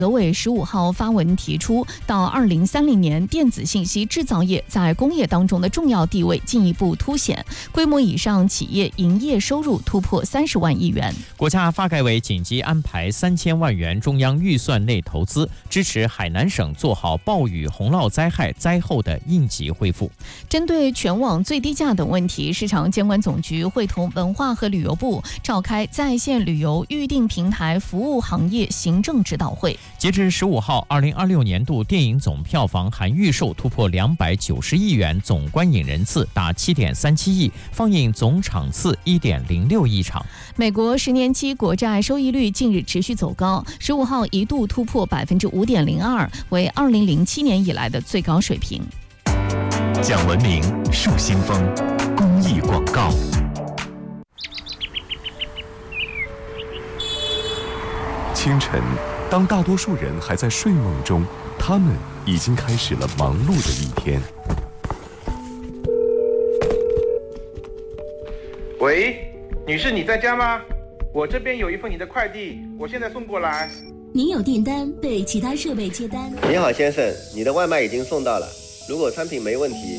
德委15号发文提出，到2030年，电子信息制造业在工业当中的重要地位进一步凸显，规模以上企业营业收入突破30万亿元。 国家发改委紧急安排3000万元中央预算内投资，支持海南省做好暴雨洪涝灾害灾后的应急恢复。 针对全网最低价等问题，市场监管总局会同文化和旅游部召开在线旅游预订平台服务行业行政指导会。 截至15号，2026年度电影总票房含预售突破290亿元，总观影人次达7.37亿，放映总场次1.06亿场。 美国10年期国债收益率近日持续走高，15号一度突破5.02%，为2007年以来的最高水平。 讲文明树新风，公益广告。清晨，当大多数人还在睡梦中，他们已经开始了忙碌的一天。 喂，女士，你在家吗？我这边有一份你的快递，我现在送过来。 您有订单被其他设备接单。 你好，先生，你的外卖已经送到了。如果产品没问题，